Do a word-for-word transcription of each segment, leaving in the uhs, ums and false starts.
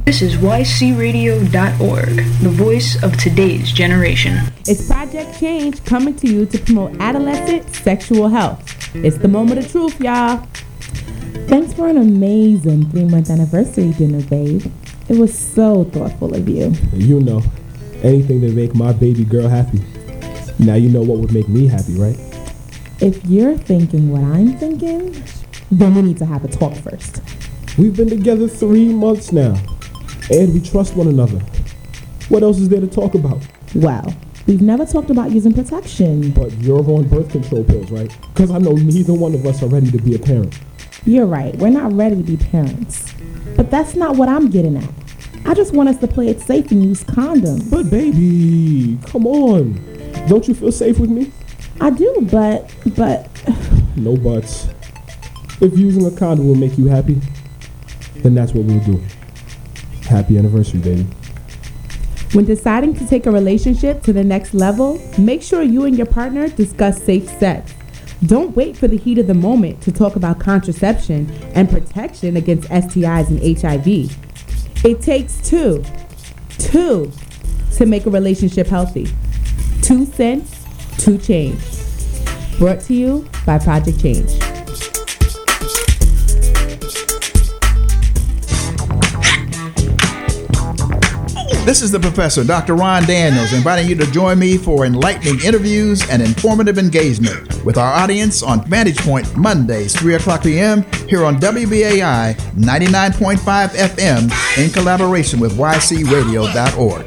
This is Y C radio dot org, the voice of today's generation. It's Project Change coming to you to promote adolescent sexual health. It's the moment of truth, y'all. Thanks for an amazing three-month anniversary dinner, babe. It was so thoughtful of you. You know, anything to make my baby girl happy. Now you know what would make me happy, right? If you're thinking what I'm thinking, then we need to have a talk first. We've been together three months now. And we trust one another. What else is there to talk about? Well, we've never talked about using protection. But you're on birth control pills, right? Because I know neither one of us are ready to be a parent. You're right. We're not ready to be parents. But that's not what I'm getting at. I just want us to play it safe and use condoms. But baby, come on. Don't you feel safe with me? I do, but, but... No buts. If using a condom will make you happy, then that's what we'll do. Happy anniversary, baby. When deciding to take a relationship to the next level, make sure you and your partner discuss safe sex. Don't wait for the heat of the moment to talk about contraception and protection against S T Is and H I V. It takes two, two, to make a relationship healthy. Two cents, two change. Brought to you by Project Change. This is the Professor, Doctor Ron Daniels, inviting you to join me for enlightening interviews and informative engagement with our audience on Vantage Point Mondays, three o'clock p.m. here on W B A I ninety-nine point five F M in collaboration with Y C radio dot org.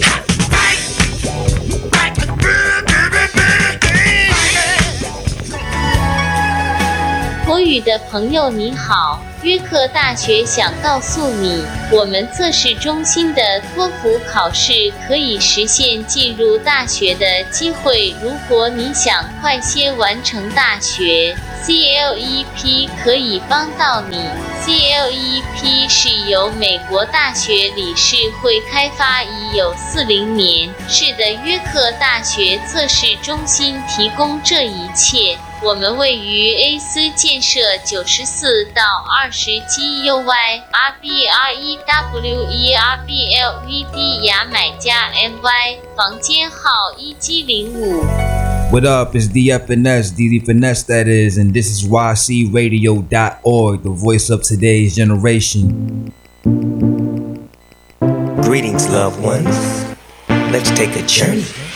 国语的朋友你好，约克大学想告诉你，我们测试中心的托福考试可以实现进入大学的机会。如果你想快些完成大学 ，C L E P 可以帮到你。C L E P 是由美国大学理事会开发，已有四十年。是的，约克大学测试中心提供这一切。我们位于 A 斯建设九十四到二十 G U Y R B R E W E R B L V D 牙买加 M Y 房间号一 G 零五。 What up? It's D F N S, D D Finesse that is, and this is Y C radio dot org, the voice of today's generation. Greetings, loved ones. Let's take a journey.